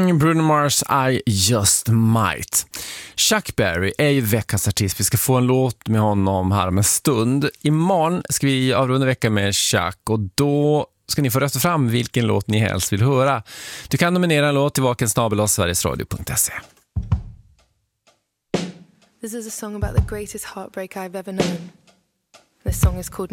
Bruno Mars, I Just Might. Chuck Berry är ju veckans artist. Vi ska få en låt med honom här om en stund. Imorgon ska vi avrunda veckan med Chuck och då ska ni få rösta fram vilken låt ni helst vill höra. Du kan nominera en låt till vaken@sverigesradio.se. This is a song about the greatest heartbreak I've ever known. This song is called